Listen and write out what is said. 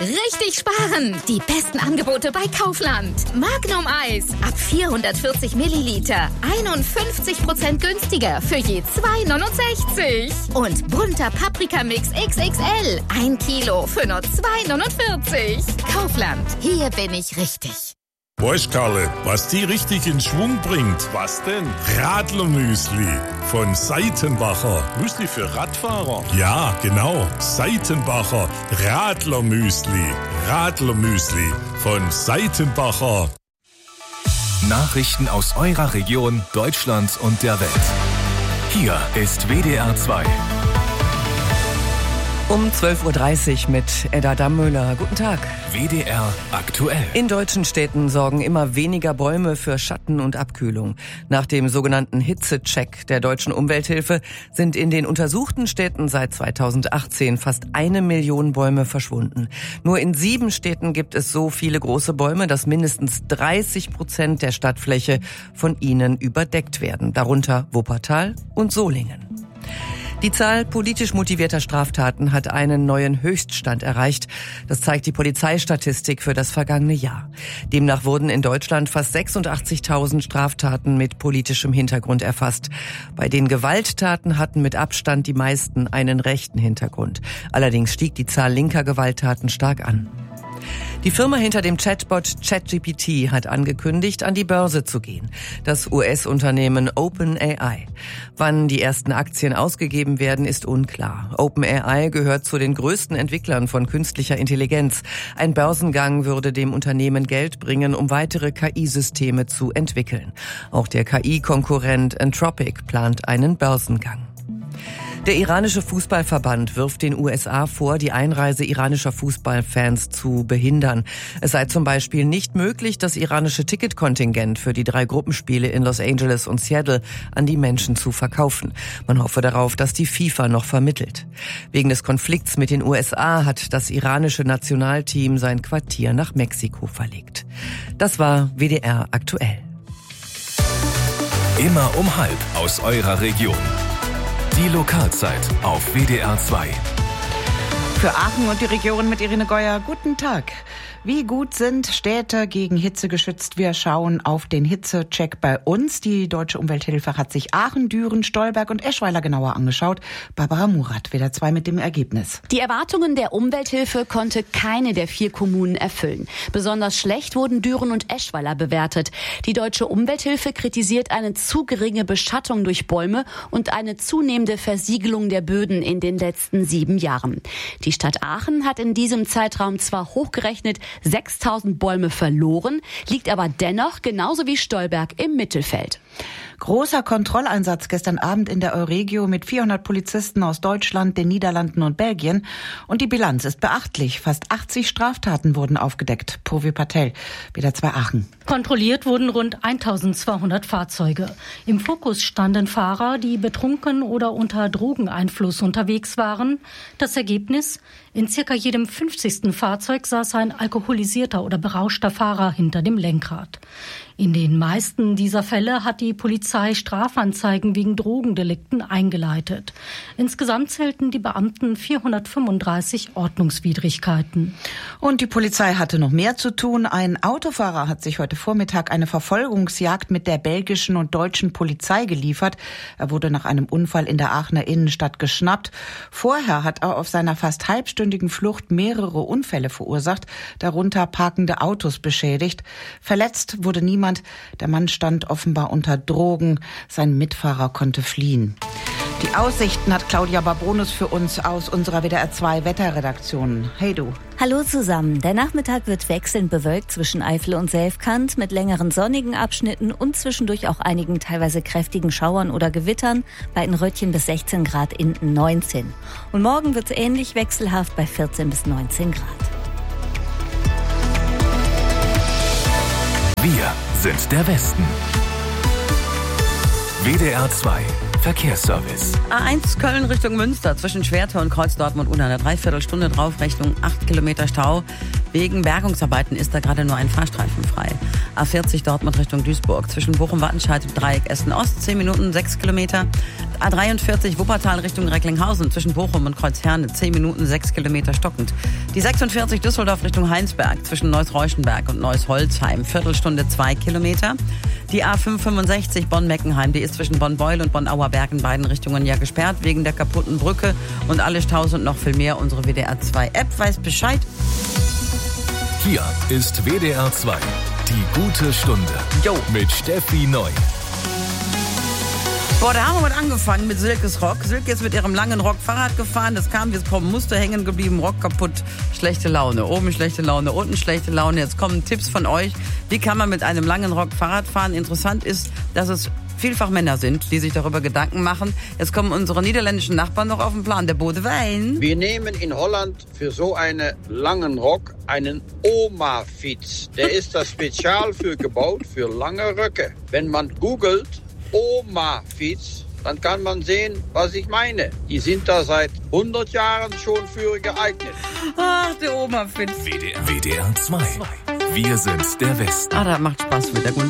Richtig sparen! Die besten Angebote bei Kaufland. Magnum Eis ab 440 Milliliter. 51% günstiger für je 2,69. Und bunter Paprikamix XXL. 1 Kilo für nur 2,49. Kaufland. Hier bin ich richtig. Weißt, Karle, was die richtig in Schwung bringt? Was denn? Radlermüsli von Seitenbacher. Müsli für Radfahrer? Ja, genau. Seitenbacher Radlermüsli. Radlermüsli von Seitenbacher. Nachrichten aus eurer Region, Deutschland und der Welt. Hier ist WDR 2. Um 12.30 Uhr mit Edda Dammöller. Guten Tag. WDR aktuell. In deutschen Städten sorgen immer weniger Bäume für Schatten und Abkühlung. Nach dem sogenannten Hitzecheck der Deutschen Umwelthilfe sind in den untersuchten Städten seit 2018 fast 1 Million Bäume verschwunden. Nur in 7 Städten gibt es so viele große Bäume, dass mindestens 30% der Stadtfläche von ihnen überdeckt werden. Darunter Wuppertal und Solingen. Die Zahl politisch motivierter Straftaten hat einen neuen Höchststand erreicht. Das zeigt die Polizeistatistik für das vergangene Jahr. Demnach wurden in Deutschland fast 86.000 Straftaten mit politischem Hintergrund erfasst. Bei den Gewalttaten hatten mit Abstand die meisten einen rechten Hintergrund. Allerdings stieg die Zahl linker Gewalttaten stark an. Die Firma hinter dem Chatbot ChatGPT hat angekündigt, an die Börse zu gehen. Das US-Unternehmen OpenAI. Wann die ersten Aktien ausgegeben werden, ist unklar. OpenAI gehört zu den größten Entwicklern von künstlicher Intelligenz. Ein Börsengang würde dem Unternehmen Geld bringen, um weitere KI-Systeme zu entwickeln. Auch der KI-Konkurrent Anthropic plant einen Börsengang. Der iranische Fußballverband wirft den USA vor, die Einreise iranischer Fußballfans zu behindern. Es sei zum Beispiel nicht möglich, das iranische Ticketkontingent für die 3 Gruppenspiele in Los Angeles und Seattle an die Menschen zu verkaufen. Man hoffe darauf, dass die FIFA noch vermittelt. Wegen des Konflikts mit den USA hat das iranische Nationalteam sein Quartier nach Mexiko verlegt. Das war WDR aktuell. Immer um 12 aus eurer Region. Die Lokalzeit auf WDR 2. Für Aachen und die Region mit Irene Geuer, guten Tag. Wie gut sind Städte gegen Hitze geschützt? Wir schauen auf den Hitzecheck bei uns. Die Deutsche Umwelthilfe hat sich Aachen, Düren, Stolberg und Eschweiler genauer angeschaut. Barbara Murat, WDR 2 mit dem Ergebnis. Die Erwartungen der Umwelthilfe konnte keine der 4 Kommunen erfüllen. Besonders schlecht wurden Düren und Eschweiler bewertet. Die Deutsche Umwelthilfe kritisiert eine zu geringe Beschattung durch Bäume und eine zunehmende Versiegelung der Böden in den letzten 7 Jahren. Die Stadt Aachen hat in diesem Zeitraum zwar hochgerechnet 6.000 Bäume verloren, liegt aber dennoch genauso wie Stolberg im Mittelfeld. Großer Kontrolleinsatz gestern Abend in der Euregio mit 400 Polizisten aus Deutschland, den Niederlanden und Belgien. Und die Bilanz ist beachtlich. Fast 80 Straftaten wurden aufgedeckt. Purvi Patel, WDR 2 Aachen. Kontrolliert wurden rund 1.200 Fahrzeuge. Im Fokus standen Fahrer, die betrunken oder unter Drogeneinfluss unterwegs waren. Das Ergebnis? In circa jedem 50. Fahrzeug saß ein alkoholisierter oder berauschter Fahrer hinter dem Lenkrad. In den meisten dieser Fälle hat die Polizei Strafanzeigen wegen Drogendelikten eingeleitet. Insgesamt zählten die Beamten 435 Ordnungswidrigkeiten. Und die Polizei hatte noch mehr zu tun. Ein Autofahrer hat sich heute Vormittag eine Verfolgungsjagd mit der belgischen und deutschen Polizei geliefert. Er wurde nach einem Unfall in der Aachener Innenstadt geschnappt. Vorher hat er auf seiner fast halbstündigen Flucht mehrere Unfälle verursacht, darunter parkende Autos beschädigt. Verletzt wurde niemand. Der Mann stand offenbar unter Drogen. Sein Mitfahrer konnte fliehen. Die Aussichten hat Claudia Barbonus für uns aus unserer WDR 2 Wetterredaktion. Hey du. Hallo zusammen. Der Nachmittag wird wechselnd bewölkt zwischen Eifel und Selfkant mit längeren sonnigen Abschnitten und zwischendurch auch einigen teilweise kräftigen Schauern oder Gewittern bei in Röttchen bis 16 Grad, in 19. Und morgen wird es ähnlich wechselhaft bei 14 bis 19 Grad. Wir sind der Westen. WDR 2 Verkehrsservice. A1 Köln Richtung Münster zwischen Schwertau und Kreuz Dortmund eine Dreiviertelstunde drauf, Richtung 8 Kilometer Stau. Wegen Bergungsarbeiten ist da gerade nur ein Fahrstreifen frei. A40 Dortmund Richtung Duisburg zwischen Bochum-Wattenscheid und Dreieck Essen-Ost 10 Minuten, 6 Kilometer. A43 Wuppertal Richtung Recklinghausen zwischen Bochum und Kreuzherne 10 Minuten, 6 Kilometer stockend. Die 46 Düsseldorf Richtung Heinsberg zwischen Neuss-Reuschenberg und Neuss-Holzheim Viertelstunde, 2 Kilometer. Die A565 Bonn-Meckenheim, die ist zwischen Bonn-Beul und Bonn-Auerberg in beiden Richtungen ja gesperrt wegen der kaputten Brücke. Und alle Staus und noch viel mehr. Unsere WDR 2 App weiß Bescheid. Hier ist WDR 2, die gute Stunde. Jo. Mit Steffi Neu. Boah, da haben wir mit angefangen mit Silkes Rock. Silke ist mit ihrem langen Rock Fahrrad gefahren. Das kam, wie es kommen musste, hängen geblieben, Rock kaputt, schlechte Laune. Oben schlechte Laune, unten schlechte Laune. Jetzt kommen Tipps von euch. Wie kann man mit einem langen Rock Fahrrad fahren? Interessant ist, dass es vielfach Männer sind, die sich darüber Gedanken machen. Jetzt kommen unsere niederländischen Nachbarn noch auf den Plan, der Bodewein. Wir nehmen in Holland für so einen langen Rock einen Oma-Fiets. Der ist da spezial für gebaut, für lange Röcke. Wenn man googelt, Oma-Fiets, dann kann man sehen, was ich meine. Die sind da seit 100 Jahren schon für geeignet. Ach, der Oma-Fiets. WDR 2. Wir sind der Westen. Ah, das macht Spaß mit der Gunst.